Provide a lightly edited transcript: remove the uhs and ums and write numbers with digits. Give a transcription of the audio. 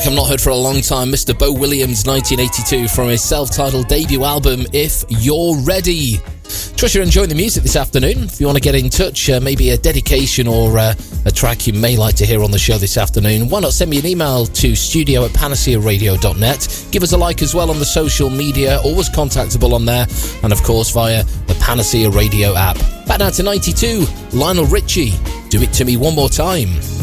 track I've not heard for a long time, Mr. Bo Williams, 1982, from his self-titled debut album, If You're Ready. Trust you're enjoying the music this afternoon. If you want to get in touch, maybe a dedication or a track you may like to hear on the show this afternoon, why not send me an email to studio@panacearadio.net. Give us a like as well on the social media, always contactable on there, and of course via the Panacea Radio app. Back now to 92, Lionel Richie, Do It To Me One More Time.